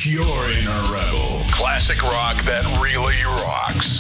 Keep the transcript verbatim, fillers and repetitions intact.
Unleash your inner rebel. Classic rock that really rocks.